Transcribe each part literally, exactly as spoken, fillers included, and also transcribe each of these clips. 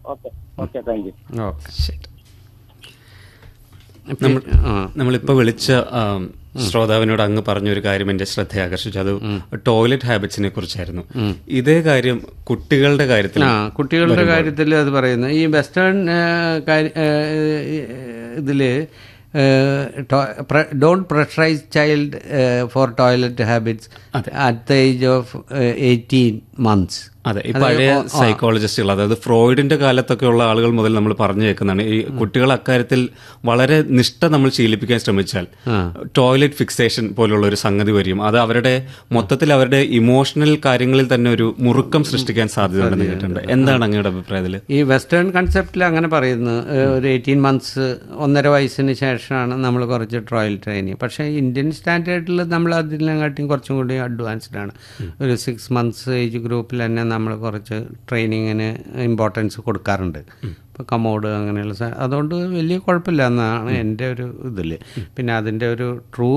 Okay okay thank you. Okay ശരി. നമ്മൾ നമ്മളിപ്പോൾ വിളിച്ച ശ്രോതാവിനോട് അങ്ങ് പറഞ്ഞൊരു കാര്യം എൻ്റെ ശ്രദ്ധയെ ആകർഷിച്ചു. അത് ടോയ്ലറ്റ് ഹാബിറ്റ്സിനെ കുറിച്ചായിരുന്നു. ഇതേ കാര്യം കുട്ടികളുടെ കാര്യത്തിൽ ആ കുട്ടികളുടെ കാര്യത്തിൽ അത് പറയുന്നു. ഈ വെസ്റ്റേൺ ഇതിൽ don't pressurise child for toilet habits at the age of eighteen months. അതെ, ഈ പഴയ സൈക്കോളജിസ്റ്റുകൾ, അതായത് ഫ്രോയിഡിന്റെ കാലത്തൊക്കെ ഉള്ള ആളുകൾ മുതൽ നമ്മൾ പറഞ്ഞു കേൾക്കുന്നതാണ് ഈ കുട്ടികൾ അക്കാര്യത്തിൽ വളരെ നിഷ്ഠ നമ്മൾ ശീലിപ്പിക്കാൻ ശ്രമിച്ചാൽ ടോയ്ലറ്റ് ഫിക്സേഷൻ പോലുള്ള ഒരു സംഗതി വരും. അത് അവരുടെ മൊത്തത്തിൽ അവരുടെ ഇമോഷണൽ കാര്യങ്ങളിൽ തന്നെ ഒരു മുറുക്കം സൃഷ്ടിക്കാൻ സാധ്യതയുണ്ടെന്ന് കേട്ടിട്ടുണ്ട്. എന്താണ് അങ്ങയുടെ അഭിപ്രായത്തിൽ? ഈ വെസ്റ്റേൺ കൺസെപ്റ്റിൽ അങ്ങനെ പറയുന്നു. ഒരു എയ്റ്റീൻ മന്ത്സ് ഒന്നര വയസ്സിന് ശേഷമാണ് നമ്മൾ കുറച്ച് ട്രയൽ ട്രെയിനിങ്. പക്ഷേ ഇന്ത്യൻ സ്റ്റാൻഡേർഡിൽ നമ്മൾ അതിനെക്കാട്ടിയും കുറച്ചും കൂടി അഡ്വാൻസ്ഡ് ആണ്. ഒരു സിക്സ് മന്ത്സ് ഏജ് ഗ്രൂപ്പിൽ തന്നെ നമ്മൾ കുറച്ച് ട്രെയിനിങ്ങിന് ഇമ്പോർട്ടൻസ് കൊടുക്കാറുണ്ട്. ഇപ്പോൾ കമോഡ് അങ്ങനെയുള്ള സാ അതുകൊണ്ട് വലിയ കുഴപ്പമില്ല എന്നാണ് എൻ്റെ ഒരു ഇതിൽ. പിന്നെ അതിൻ്റെ ഒരു ട്രൂ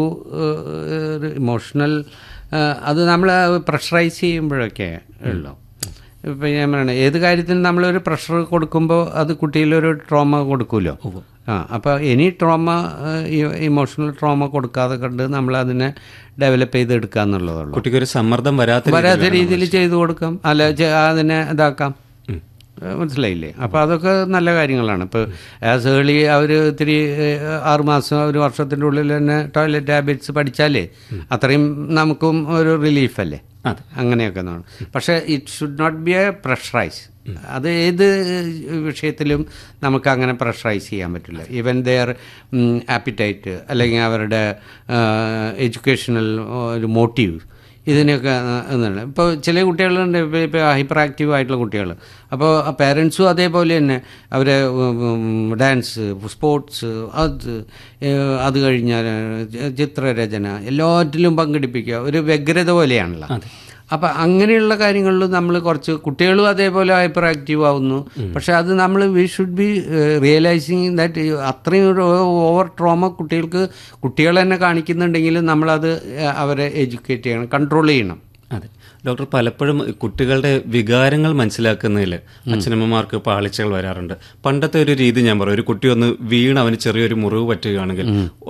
ഒരു ഇമോഷണൽ അത് നമ്മൾ പ്രഷറൈസ് ചെയ്യുമ്പോഴൊക്കെ ഉള്ളൂ. ഇപ്പം ഞാൻ പറയണേ, ഏത് കാര്യത്തിനും നമ്മളൊരു പ്രഷർ കൊടുക്കുമ്പോൾ അത് കുട്ടിയിലൊരു ട്രോമ കൊടുക്കുമല്ലോ. ആ അപ്പോൾ എനി ട്രോമ ഇമോഷണൽ ട്രോമ കൊടുക്കാതെ കണ്ട് നമ്മളതിനെ ഡെവലപ്പ് ചെയ്തെടുക്കുക എന്നുള്ളതുള്ളൂ. കുട്ടിക്കൊരു സമ്മർദ്ദം വരാത്ത വരാത്ത രീതിയിൽ ചെയ്തു കൊടുക്കാം, അല്ല അതിനെ ഇതാക്കാം. മനസ്സിലായില്ലേ? അപ്പോൾ അതൊക്കെ നല്ല കാര്യങ്ങളാണ്. ഇപ്പോൾ ആസ് ഏർലി അവർ ഇത്തിരി ആറുമാസം ഒരു വർഷത്തിൻ്റെ ഉള്ളിൽ തന്നെ ടോയ്ലറ്റ് ഹാബിറ്റ്സ് പഠിച്ചാലേ അത്രയും നമുക്കും ഒരു റിലീഫല്ലേ. അങ്ങനെയൊക്കെ എന്നാണ്. പക്ഷേ it should not be A pressurise. അത് ഏത് വിഷയത്തിലും നമുക്ക് അങ്ങനെ പ്രഷറൈസ് ചെയ്യാൻ പറ്റില്ല. ഈവൻ ദെയർ ആപ്പിറ്റൈറ്റ് അല്ലെങ്കിൽ അവരുടെ എഡ്യൂക്കേഷണൽ ഒരു മോട്ടീവ് ഇതിനൊക്കെ എന്താണ്. ഇപ്പോൾ ചില കുട്ടികളുണ്ട്, ഇപ്പോൾ ഇപ്പോൾ ഹൈപ്പർ ആക്റ്റീവ് ആയിട്ടുള്ള കുട്ടികൾ. അപ്പോൾ പേരൻസും അതേപോലെ തന്നെ അവരെ ഡാൻസ്, സ്പോർട്സ്, അത് അത് കഴിഞ്ഞാൽ ചിത്രരചന എല്ലാറ്റിലും പങ്കെടുപ്പിക്കുക. ഒരു വ്യഗ്രത പോലെയാണല്ലോ. അപ്പം അങ്ങനെയുള്ള കാര്യങ്ങളിൽ നമ്മൾ കുറച്ച് കുട്ടികളും അതേപോലെ ഹൈപ്പർ ആക്റ്റീവ് ആവുന്നു. പക്ഷെ അത് നമ്മൾ we should be realising that അത്രയും ഒരു ഓവർ ട്രോമ കുട്ടികൾക്ക് കുട്ടികൾ തന്നെ കാണിക്കുന്നുണ്ടെങ്കിലും നമ്മളത് അവരെ എഡ്യൂക്കേറ്റ് ചെയ്യണം, കൺട്രോൾ ചെയ്യണം. അതെ ഡോക്ടർ, പലപ്പോഴും കുട്ടികളുടെ വികാരങ്ങൾ മനസ്സിലാക്കുന്നതിൽ അച്ഛനമ്മമാർക്ക് പാളിച്ചകൾ വരാറുണ്ട്. പണ്ടത്തെ ഒരു രീതി ഞാൻ പറയും, ഒരു കുട്ടി ഒന്ന് വീണ് അവന് ചെറിയൊരു മുറിവ് പറ്റുകയാണെങ്കിൽ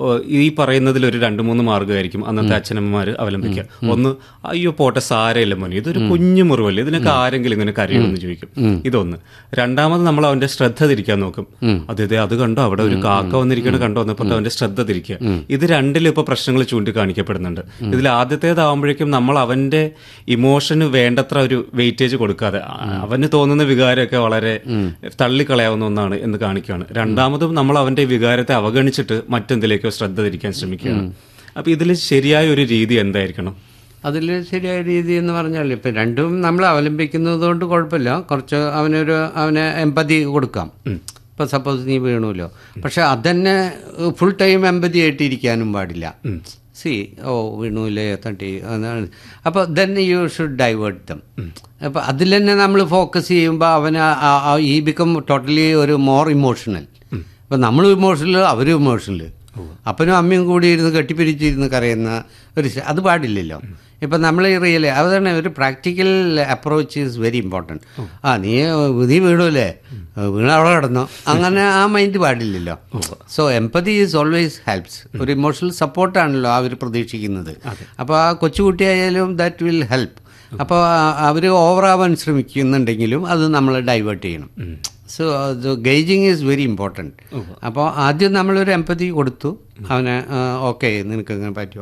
ഈ പറയുന്നതിൽ ഒരു രണ്ട് മൂന്ന് മാർഗ്ഗമായിരിക്കും അന്നത്തെ അച്ഛനമ്മമാർ അവലംബിക്കുക. ഒന്ന്, അയ്യോ പോട്ടെ സാരമില്ല മോനെ, ഇതൊരു കുഞ്ഞു മുറിവല്ലേ, ഇതിനൊക്കെ ആരെങ്കിലും ഇങ്ങനെ കരയുമെന്ന് ചോദിക്കും. ഇതൊന്ന്. രണ്ടാമത് നമ്മൾ അവന്റെ ശ്രദ്ധ തിരിക്കാൻ നോക്കും. അതെ അത് കണ്ടോ, അവിടെ ഒരു കാക്ക വന്നിരിക്കണ കണ്ടോ എന്നപ്പോൾ അവന്റെ ശ്രദ്ധ തിരിക്കുക. ഇത് രണ്ടിലും ഇപ്പൊ പ്രശ്നങ്ങൾ ചൂണ്ടിക്കാണിക്കപ്പെടുന്നുണ്ട്. ഇതിൽ ആദ്യത്തേതാവുമ്പോഴേക്കും നമ്മൾ അവന്റെ ഇമോഷന് വേണ്ടത്ര ഒരു വെയിറ്റേജ് കൊടുക്കാതെ അവന് തോന്നുന്ന വികാരമൊക്കെ വളരെ തള്ളിക്കളയാവുന്ന ഒന്നാണ് എന്ന് കാണിക്കുകയാണ്. രണ്ടാമതും നമ്മൾ അവന്റെ വികാരത്തെ അവഗണിച്ചിട്ട് മറ്റെന്തിലേക്കോ ശ്രദ്ധ തിരിക്കാൻ ശ്രമിക്കുകയാണ്. അപ്പൊ ഇതിൽ ശരിയായ ഒരു രീതി എന്തായിരിക്കണം? അതിൽ ശരിയായ രീതി എന്ന് പറഞ്ഞാൽ ഇപ്പം രണ്ടും നമ്മൾ അവലംബിക്കുന്നത് കൊണ്ട് കുഴപ്പമില്ല. കുറച്ച് അവനൊരു അവന് എമ്പതി കൊടുക്കാം. ഇപ്പം സപ്പോസ് നീ വീണുല്ലോ, പക്ഷെ അതന്നെ ഫുൾ ടൈം എമ്പതി ആയിട്ടിരിക്കാനും പാടില്ല. സി ഓ വീണൂല്ലേ തട്ടി അതാണ്. അപ്പോൾ then you should divert dum. അപ്പോൾ അതിൽ തന്നെ നമ്മൾ ഫോക്കസ് ചെയ്യുമ്പോൾ അവന് ഈ ബിക്കം ടോട്ടലി ഒരു മോർ ഇമോഷണൽ. ഇപ്പം നമ്മളും ഇമോഷണൽ, അവരും ഇമോഷണൽ. അപ്പനും അമ്മയും കൂടി ഇരുന്ന് കെട്ടിപ്പിരിച്ചിരുന്ന് കരയുന്ന ഒരു അത് പാടില്ലല്ലോ. ഇപ്പം നമ്മൾ റിയൽ അതാണ് ഒരു practical approach is very important. ആ നീ നീ വീണൂല്ലേ, വീണ അവിടെ കിടന്നോ, അങ്ങനെ ആ മൈൻഡ് പാടില്ലല്ലോ. So empathy is always helps. ഒരു ഇമോഷണൽ സപ്പോർട്ടാണല്ലോ അവർ പ്രതീക്ഷിക്കുന്നത്. അപ്പോൾ ആ കൊച്ചുകുട്ടിയായാലും ദാറ്റ് വിൽ ഹെൽപ്പ്. അപ്പോൾ അവർ ഓവറാവാൻ ശ്രമിക്കുന്നുണ്ടെങ്കിലും അത് നമ്മൾ ഡൈവേർട്ട് ചെയ്യണം. So gauging is very important. അപ്പോൾ ആദ്യം നമ്മളൊരു എംപതി കൊടുത്തു അവനെ, ഓക്കെ നിനക്ക് ഇങ്ങനെ പറ്റുമോ,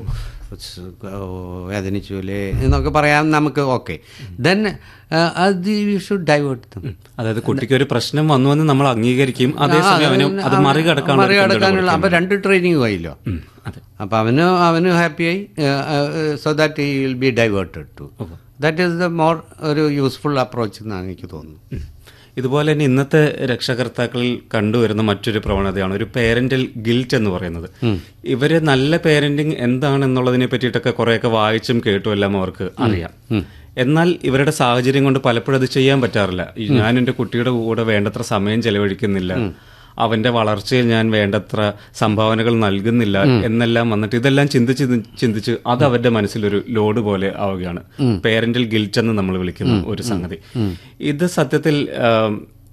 വേദനിച്ചു അല്ലേ എന്നൊക്കെ പറയാൻ നമുക്ക് ഓക്കെ. ദെൻ അത് യു ഷുഡ് ഡൈവേർട്ട് ദം. അതായത് കുട്ടിക്ക് ഒരു പ്രശ്നം വന്നുവെന്ന് നമ്മൾ അംഗീകരിക്കും, അതേസമയം അത് മറികടക്കാനുള്ള അപ്പോൾ രണ്ട് ട്രെയിനിങ് ആയില്ലോ. അപ്പോൾ അവന് അവന് ഹാപ്പിയായി. So that he will be diverted to. That is the more ഒരു യൂസ്ഫുൾ അപ്രോച്ച് എന്നാണ് എനിക്ക് തോന്നുന്നത്. ഇതുപോലെ തന്നെ ഇന്നത്തെ രക്ഷകർത്താക്കളിൽ കണ്ടുവരുന്ന മറ്റൊരു പ്രവണതയാണ് ഒരു പേരന്റൽ ഗിൽറ്റ് എന്ന് പറയുന്നത്. ഇവര് നല്ല പേരന്റിങ് എന്താണെന്നുള്ളതിനെ പറ്റിയിട്ടൊക്കെ കുറെയൊക്കെ വായിച്ചും കേട്ടും എല്ലാം അവർക്ക് അറിയാം. എന്നാൽ ഇവരുടെ സാഹചര്യം കൊണ്ട് പലപ്പോഴും അത് ചെയ്യാൻ പറ്റാറില്ല. ഞാൻ എൻ്റെ കുട്ടിയുടെ കൂടെ വേണ്ടത്ര സമയം ചെലവഴിക്കുന്നില്ല, അവന്റെ വളർച്ചയിൽ ഞാൻ വേണ്ടത്ര സംഭാവനകൾ നൽകുന്നില്ല എന്നെല്ലാം വന്നിട്ട് ഇതെല്ലാം ചിന്തിച്ച് ചിന്തിച്ച് അത് അവരുടെ മനസ്സിലൊരു ലോഡ് പോലെ ആവുകയാണ്. പേരന്റൽ ഗിൽറ്റ് എന്ന് നമ്മൾ വിളിക്കുന്ന ഒരു സംഗതി. ഇത് സത്യത്തിൽ